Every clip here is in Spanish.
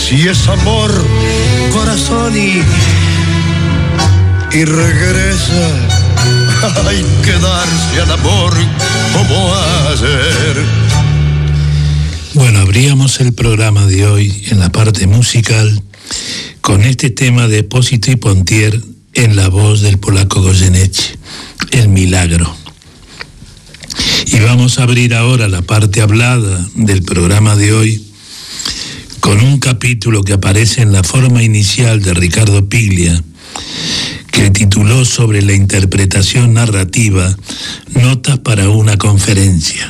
Si es amor, corazón y regresa. Hay que darse al amor como ayer. Bueno, abríamos el programa de hoy en la parte musical con este tema de Espósito y Pontier en la voz del polaco Goyeneche, El Milagro. Y vamos a abrir ahora la parte hablada del programa de hoy con un capítulo que aparece en la forma inicial de Ricardo Piglia, que tituló sobre la interpretación narrativa Notas para una conferencia.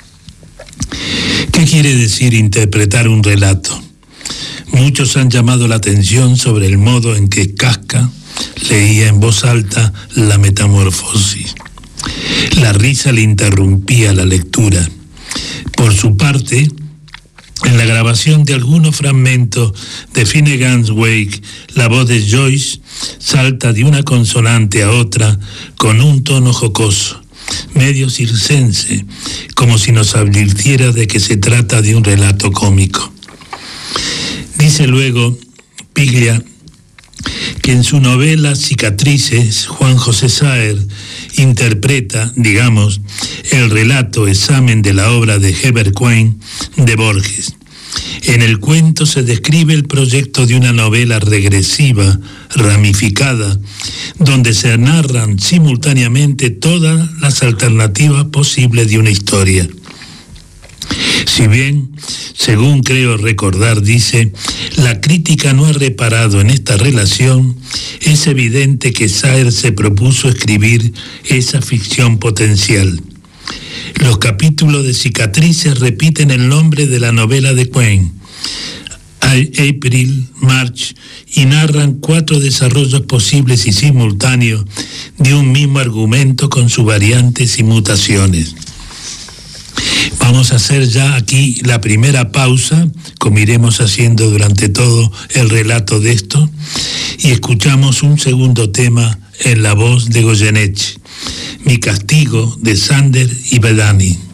¿Qué quiere decir interpretar un relato? Muchos han llamado la atención sobre el modo en que Kafka leía en voz alta La Metamorfosis. La risa le interrumpía la lectura. Por su parte, en la grabación de algunos fragmentos de Finnegan's Wake, la voz de Joyce salta de una consonante a otra con un tono jocoso, medio circense, como si nos advirtiera de que se trata de un relato cómico. Dice luego Piglia que en su novela Cicatrices, Juan José Saer interpreta, digamos, el relato examen de la obra de Herbert Quine de Borges. En el cuento se describe el proyecto de una novela regresiva, ramificada, donde se narran simultáneamente todas las alternativas posibles de una historia. Si bien, según creo recordar, dice, la crítica no ha reparado en esta relación, es evidente que Saer se propuso escribir esa ficción potencial. Los capítulos de Cicatrices repiten el nombre de la novela de Quine, April, March, y narran 4 desarrollos posibles y simultáneos de un mismo argumento con sus variantes y mutaciones. Vamos a hacer ya aquí la primera pausa, como iremos haciendo durante todo el relato de esto, y escuchamos un segundo tema en la voz de Goyeneche, Mi castigo, de Sander y Bedani.